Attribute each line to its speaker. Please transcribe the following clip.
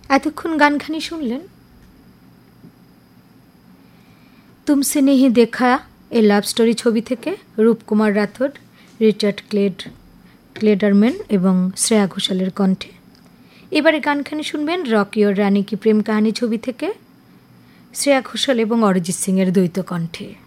Speaker 1: এতক্ষণ গানখানি শুনলেন তুমসে নেহি দেখা এ লাভ স্টোরি ছবি থেকে রূপকুমার রাথোড, রিচার্ড ক্লেডারম্যান এবং শ্রেয়া ঘোষালের কণ্ঠে। এবারে গানখানি শুনবেন রকি ওর রানী কি প্রেম কাহানি ছবি থেকে শ্রেয়া ঘোষাল এবং অরিজিৎ সিংয়ের দ্বৈত কণ্ঠে।